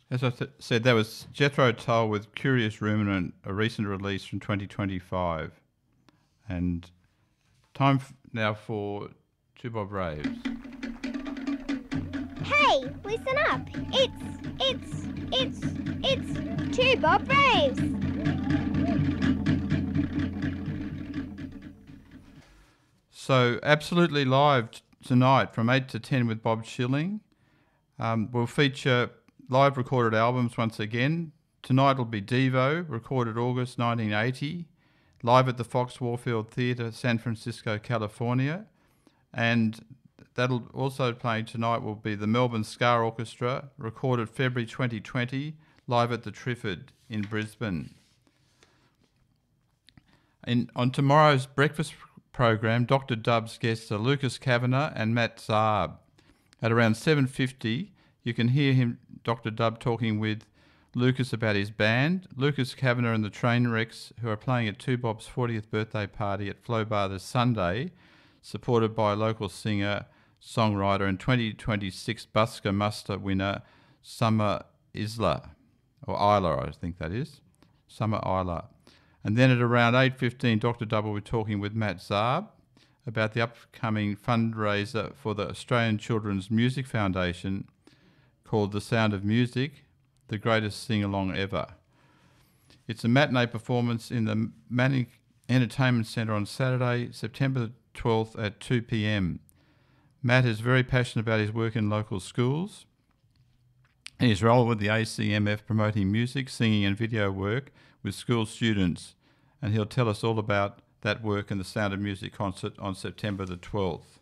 As I said, that was Jethro Tull with Curious Ruminant, a recent release from 2025. And time now for Two Bob Raves. Hey, listen up. It's Two Bob Raves. So, absolutely live tonight from 8 to 10 with Bob Schilling. We'll feature live recorded albums once again. Tonight will be Devo, recorded August 1980, live at the Fox Warfield Theatre, San Francisco, California. And that'll also playing tonight will be the Melbourne Ska Orchestra, recorded February 2020, live at the Trifford in Brisbane. On tomorrow's breakfast program, Dr. Dub's guests are Lucas Kavanagh and Matt Zarb. At around 7:50, you can hear Dr. Dub, talking with Lucas about his band, Lucas Kavanagh and the Trainwrecks, who are playing at Two Bob's 40th birthday party at Flow Bar this Sunday, supported by local singer, songwriter and 2026 Busker Muster winner, Summer Isla, or Isla, I think that is, Summer Isla. And then at around 8:15, Dr. Dub will be talking with Matt Zarb about the upcoming fundraiser for the Australian Children's Music Foundation called The Sound of Music, the greatest sing-along ever. It's a matinee performance in the Manning Entertainment Centre on Saturday, September 12th at 2 p.m. Matt is very passionate about his work in local schools and his role with the ACMF promoting music, singing and video work with school students, and he'll tell us all about that work in the Sound of Music concert on September the 12th.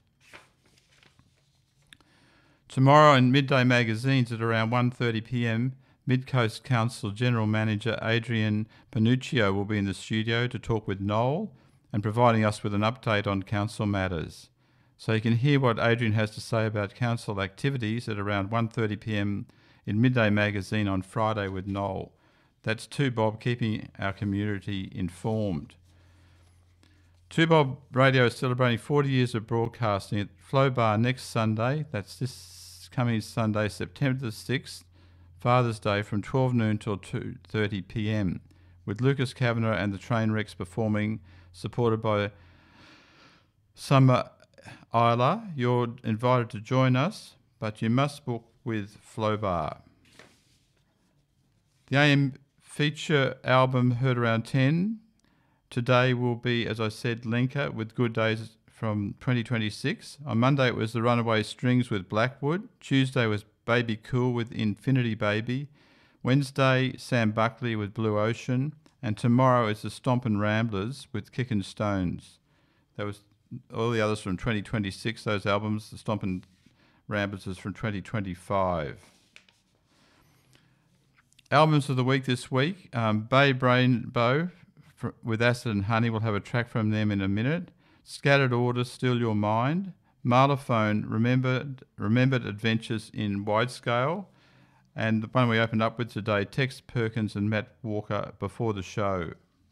Tomorrow in Midday Magazines at around 1:30 p.m, Mid-Coast Council General Manager Adrian Panuccio will be in the studio to talk with Noel and providing us with an update on council matters. So you can hear what Adrian has to say about council activities at around 1:30 p.m. in Midday Magazine on Friday with Noel. That's Two Bob, keeping our community informed. Two Bob Radio is celebrating 40 years of broadcasting at Flow Bar next Sunday. That's this coming Sunday, September the 6th, Father's Day, from 12 noon till 2:30 p.m, with Lucas Kavanagh and the Trainwrecks performing, supported by Summer Isla. You're invited to join us, but you must book with Flow Bar. The AM feature album heard around 10. Today will be, as I said, Lenka with Good Days from 2026. On Monday it was the Runaway Strings with Blackwood. Tuesday was Baby Cool with Infinity Baby. Wednesday, Sam Buckley with Blue Ocean. And tomorrow is the Stompin' Ramblers with Kickin' Stones. That was all the others from 2026, those albums. The Stompin' Ramblers is from 2025. Albums of the week this week. Bay Brainbow with Acid and Honey. We'll have a track from them in a minute. Scattered Order, Still Your Mind. Marlophone, Remembered Adventures in Wide Scale. And the one we opened up with today, Tex Perkins and Matt Walker, Before the Show.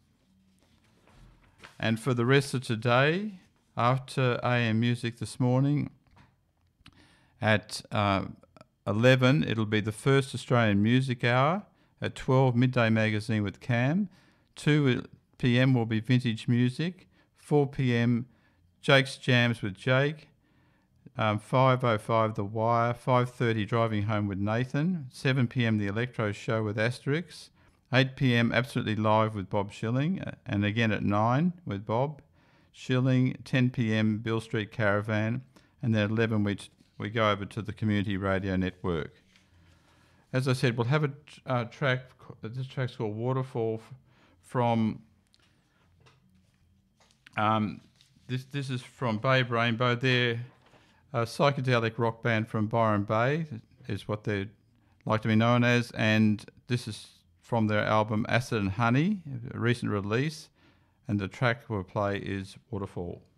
And for the rest of today, after AM Music this morning, at 11, it'll be the First Australian Music Hour. At 12, Midday Magazine with Cam. 2 p.m. will be Vintage Music. 4 p.m, Jake's Jams with Jake. 5:05 The Wire. 5:30 Driving Home with Nathan. 7 p.m, The Electro Show with Asterix. 8 p.m, Absolutely Live with Bob Schilling. And again at 9 with Bob Schilling. 10 p.m, Bill Street Caravan. And then at 11 we go over to the Community Radio Network. As I said, we'll have a track. This track's called Waterfall from. This is from Bay Rainbow. They're a psychedelic rock band from Byron Bay, is what they like to be known as, and this is from their album Acid and Honey, a recent release, and the track we'll play is Waterfall.